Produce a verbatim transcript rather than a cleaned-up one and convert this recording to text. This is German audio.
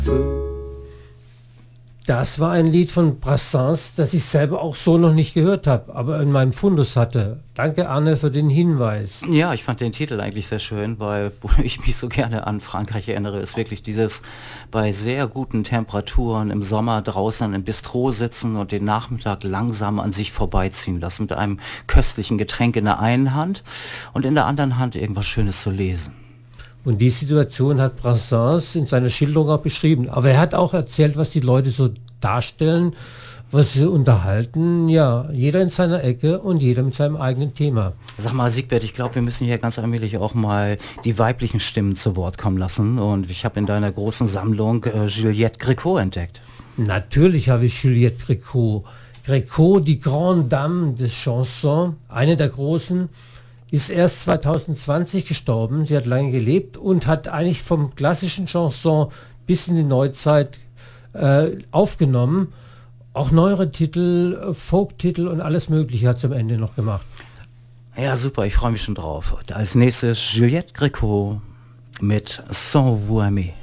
Das war ein Lied von Brassens, das ich selber auch so noch nicht gehört habe, aber in meinem Fundus hatte. Danke, Arne, für den Hinweis. Ja, ich fand den Titel eigentlich sehr schön, weil wo ich mich so gerne an Frankreich erinnere, ist wirklich dieses bei sehr guten Temperaturen im Sommer draußen im Bistro sitzen und den Nachmittag langsam an sich vorbeiziehen lassen mit einem köstlichen Getränk in der einen Hand und in der anderen Hand irgendwas Schönes zu lesen. Und die Situation hat Brassens in seiner Schilderung auch beschrieben. Aber er hat auch erzählt, was die Leute so darstellen, was sie unterhalten. Ja, jeder in seiner Ecke und jeder mit seinem eigenen Thema. Sag mal, Siegbert, ich glaube, wir müssen hier ganz allmählich auch mal die weiblichen Stimmen zu Wort kommen lassen. Und ich habe in deiner großen Sammlung äh, Juliette Gréco entdeckt. Natürlich habe ich Juliette Gréco. Gréco, die Grande Dame des Chansons, eine der großen, ist erst zweitausendzwanzig gestorben. Sie hat lange gelebt und hat eigentlich vom klassischen Chanson bis in die Neuzeit äh, aufgenommen. Auch neuere Titel, Folk-Titel und alles Mögliche hat sie am Ende noch gemacht. Ja, super, ich freue mich schon drauf. Als nächstes Juliette Gréco mit Sans vous aimer.